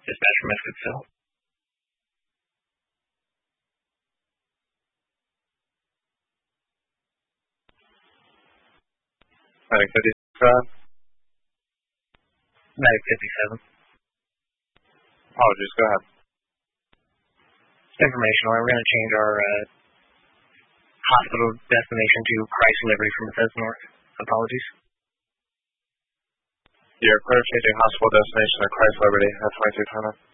Dispatch from Mesquiteville. Medic 57. Medic 57. Apologies, go ahead. Informational. We're going to change our hospital destination to Christ Liberty from Bethesda North. Apologies. You're clear changing hospital destination to Christ Liberty at 22 Tunnel.